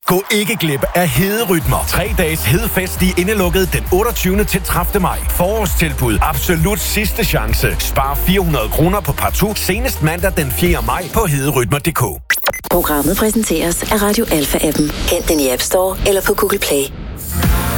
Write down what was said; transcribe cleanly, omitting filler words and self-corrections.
Gå ikke glip af Hederytmer. 3 dages hedefest i Indelukket den 28. til 30. maj. Forårstilbud. Absolut sidste chance. Spar 400 kroner på partout senest mandag den 4. maj på hederytmer.dk. Programmet præsenteres af Radio Alpha-appen. Hent den i App Store eller på Google Play.